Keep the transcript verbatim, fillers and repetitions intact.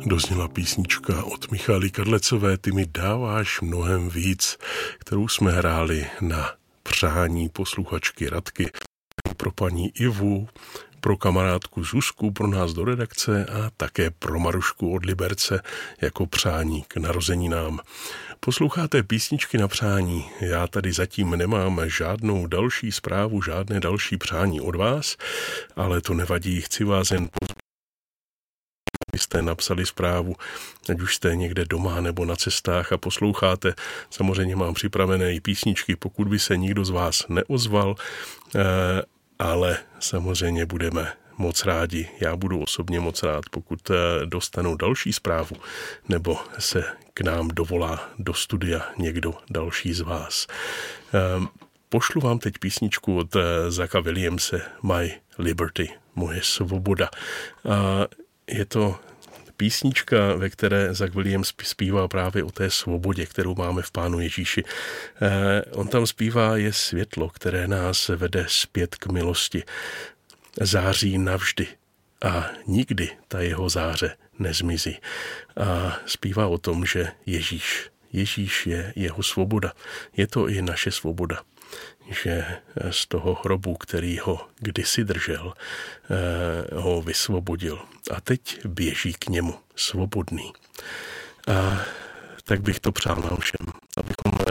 Dozněla písnička od Michaely Kadlecové Ty mi dáváš mnohem víc, kterou jsme hráli na přání posluchačky Radky, pro paní Ivu, pro kamarádku Zuzku, pro nás do redakce a také pro Marušku od Liberce jako přání k narozeninám. Posloucháte písničky na přání. Já tady zatím nemám žádnou další zprávu, žádné další přání od vás, ale to nevadí, chci vás jen pozvat. Jste napsali zprávu, ať už jste někde doma nebo na cestách a posloucháte. Samozřejmě mám připravené i písničky, pokud by se nikdo z vás neozval, ale samozřejmě budeme moc rádi. Já budu osobně moc rád, pokud dostanu další zprávu nebo se k nám dovolá do studia někdo další z vás. Pošlu vám teď písničku od Zacka Williamse My Liberty, moje svoboda. A je to písnička, ve které Zack Williams zpívá právě o té svobodě, kterou máme v Pánu Ježíši. Eh, on tam zpívá, je světlo, které nás vede zpět k milosti. Září navždy a nikdy ta jeho záře nezmizí. A zpívá o tom, že Ježíš, Ježíš je jeho svoboda. Je to i naše svoboda, že z toho hrobu, který ho kdysi držel, ho vysvobodil. A teď běží k němu svobodný. A tak bych to přál nám všem, abychom